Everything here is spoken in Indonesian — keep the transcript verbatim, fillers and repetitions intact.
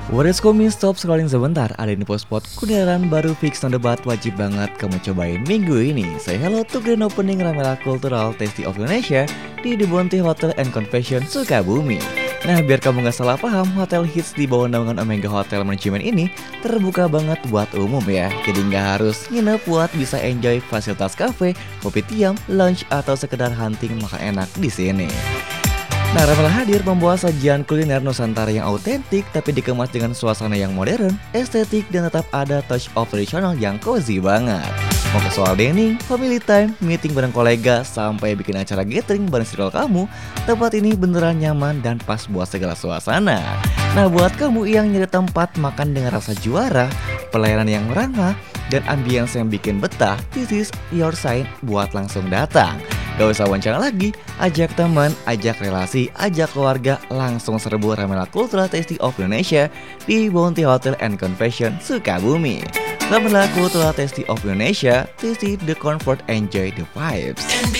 What is coming? Stop scrolling sebentar. Ada info spot kulineran baru fix on debat, wajib banget kamu cobain minggu ini. Say hello to grand opening Ramela Cultural Tasty of Indonesia di The Bounty Hotel and Convention Sukabumi. Nah, biar kamu gak salah paham, hotel hits di bawah naungan Omega Hotel Management ini terbuka banget buat umum ya. Jadi gak harus nginep buat bisa enjoy fasilitas cafe, kopi tiam, lunch, atau sekedar hunting makan enak di sini. Nah, Ramela hadir membawa sajian kuliner Nusantara yang autentik tapi dikemas dengan suasana yang modern, estetik, dan tetap ada touch of tradisional yang cozy banget. Mau ke soal dining, family time, meeting bareng kolega, sampai bikin acara gathering bareng circle kamu, tempat ini beneran nyaman dan pas buat segala suasana. Nah, buat kamu yang nyari tempat makan dengan rasa juara, pelayanan yang ramah, dan ambience yang bikin betah, this is your sign buat langsung datang. Gak usah wawancara lagi, ajak teman, ajak relasi, ajak keluarga, langsung serbu Ramela Cultural Tasty of Indonesia di Bounty Hotel and Convention Sukabumi. Ramela Cultural Tasty of Indonesia, tasty the comfort, enjoy the vibes.